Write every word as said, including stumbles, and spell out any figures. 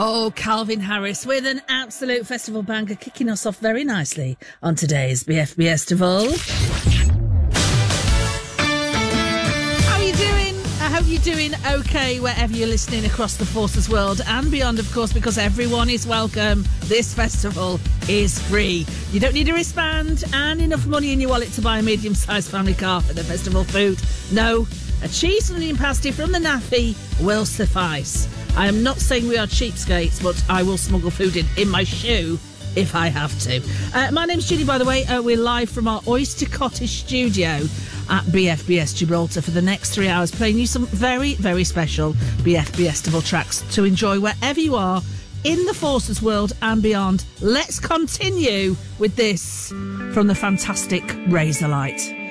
Oh, Calvin Harris with an absolute festival banger, kicking us off very nicely on today's B F B Festival. How are you doing? I hope you're doing okay wherever you're listening across the Forces world and beyond, of course, because everyone is welcome. This festival is free. You don't need a wristband and enough money in your wallet to buy a medium-sized family car for the festival food. No, a cheese and onion pasty from the Naffy will suffice. I am not saying we are cheapskates, but I will smuggle food in, in my shoe if I have to. Uh, my name's Judy, by the way. Uh, we're live from our Oyster Cottage studio at B F B S Gibraltar for the next three hours, playing you some very, very special B F B Festival tracks to enjoy wherever you are in the Forces world and beyond. Let's continue with this from the fantastic Razorlight.